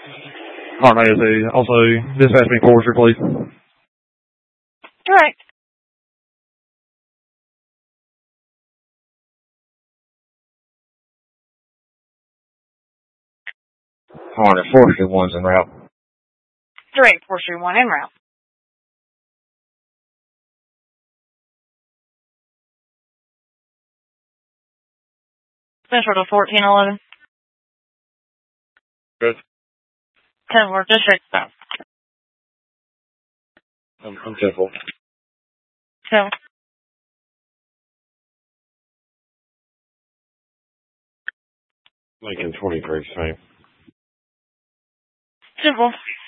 Alright, ASA. Also, dispatch me forestry, please. Correct. Alright, forestry 1's en route. Direct, forestry 1 en route. Central to 1411. Good. 10-4 district south. I'm 10-4. So, Lincoln 23, same. 10-4.